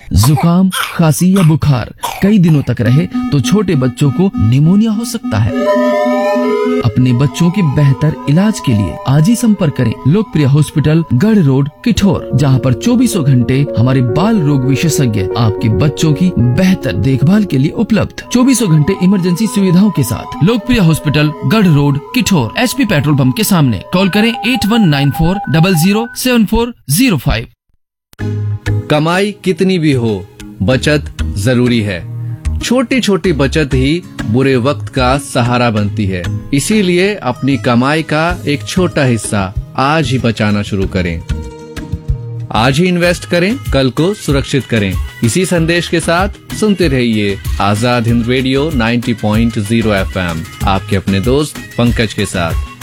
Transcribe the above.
जुकाम, खांसी या बुखार कई दिनों तक रहे तो छोटे बच्चों को निमोनिया हो सकता है। अपने बच्चों के बेहतर इलाज के लिए आज ही संपर्क करें लोकप्रिय हॉस्पिटल, गढ़ रोड, किठौर, जहां पर 24 घंटे हमारे बाल रोग विशेषज्ञ आपके बच्चों की बेहतर देखभाल के लिए उपलब्ध। 24 घंटे इमरजेंसी सुविधाओं के साथ लोकप्रिय हॉस्पिटल, गढ़ road, Kithore, HP petrol pump के सामने। कॉल करें 8194007405। कमाई कितनी भी हो, बचत जरूरी है। छोटी छोटी बचत ही बुरे वक्त का सहारा बनती है। इसीलिए अपनी कमाई का एक छोटा हिस्सा आज ही बचाना शुरू करें। आज ही इन्वेस्ट करें, कल को सुरक्षित करें। इसी संदेश के साथ सुनते रहिए आजाद हिंद रेडियो 90.0 FM, आपके अपने दोस्त पंकज के साथ।